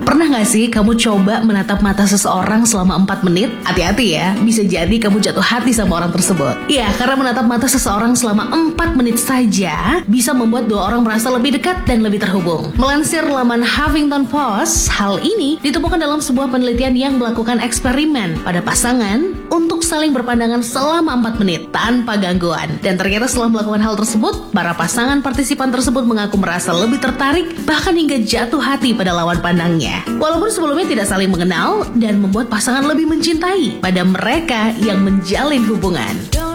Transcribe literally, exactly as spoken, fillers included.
Pernah gak sih kamu coba menatap mata seseorang selama empat menit? Hati-hati ya, bisa jadi kamu jatuh hati sama orang tersebut. Ya, karena menatap mata seseorang selama empat menit saja bisa membuat dua orang merasa lebih dekat dan lebih terhubung. Melansir laman Huffington Post, hal ini ditemukan dalam sebuah penelitian yang melakukan eksperimen pada pasangan untuk saling berpandangan selama empat menit tanpa gangguan. Dan ternyata setelah melakukan hal tersebut, para pasangan partisipan tersebut mengaku merasa lebih tertarik, bahkan hingga jatuh hati pada lawan pandangnya. Walaupun sebelumnya tidak saling mengenal dan membuat pasangan lebih mencintai pada mereka yang menjalin hubungan.